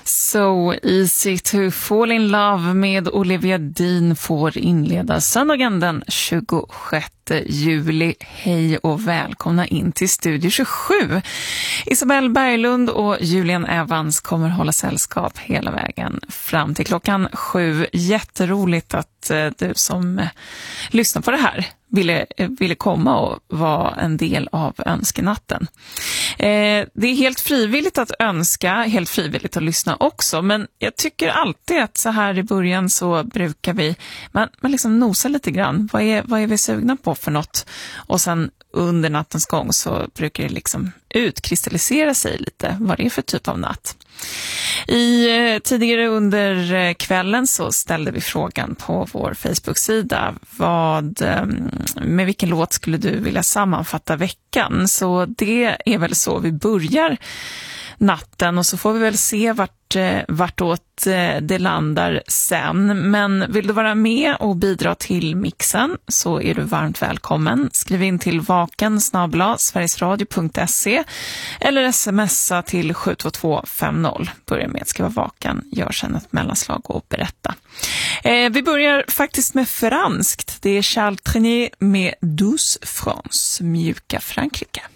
So Easy to Fall in Love med Olivia Dean får inleda söndagen den 26 juli. Hej och välkomna in till Studio 27. Isabel Berglund och Julian Evans kommer hålla sällskap hela vägen fram till klockan 7. Jätteroligt att du som lyssnar på det här ville komma och vara en del av önskenatten. Det är helt frivilligt att önska, helt frivilligt att lyssna också, men jag tycker alltid att så här i början så brukar man liksom nosa lite grann. Vad är vi sugna på för något? Och sen under nattens gång så brukar det liksom utkristallisera sig lite vad det är för typ av natt. Tidigare under kvällen så ställde vi frågan på vår Facebook-sida med vilken låt skulle du vilja sammanfatta veckan? Så det är väl så vi börjar natten och så får vi väl se vartåt det landar sen. Men vill du vara med och bidra till mixen så är du varmt välkommen. Skriv in till vaken@sverigesradio.se eller smsa till 72250. Börja med att skriva vaken, gör sen ett mellanslag och berätta. Vi börjar faktiskt med franskt. Det är Charles Trenet med Douce France, mjuka Frankrike.